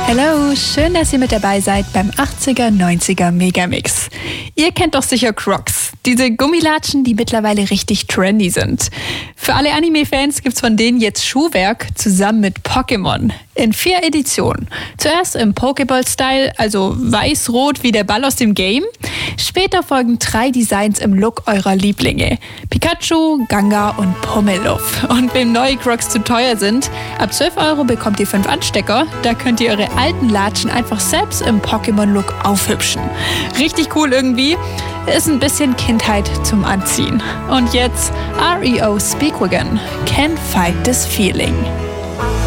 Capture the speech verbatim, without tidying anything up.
Hallo, schön, dass ihr mit dabei seid beim achtziger, neunziger Megamix. Ihr kennt doch sicher Crocs, diese Gummilatschen, die mittlerweile richtig trendy sind. Für alle Anime-Fans gibt's von denen jetzt Schuhwerk zusammen mit Pokémon in vier Editionen. Zuerst im Pokéball-Style, also weiß-rot wie der Ball aus dem Game. Später folgen drei Designs im Look eurer Lieblinge: Pikachu, Gengar und Pummeluff. Und wem neue Crocs zu teuer sind, ab zwölf Euro bekommt ihr fünf Anstecker. Da könnt ihr eure alten Latschen einfach selbst im Pokémon-Look aufhübschen. Richtig cool irgendwie. Ist ein bisschen Kindheit zum Anziehen. Und jetzt R E O Speedwagon, Can't Fight This Feeling.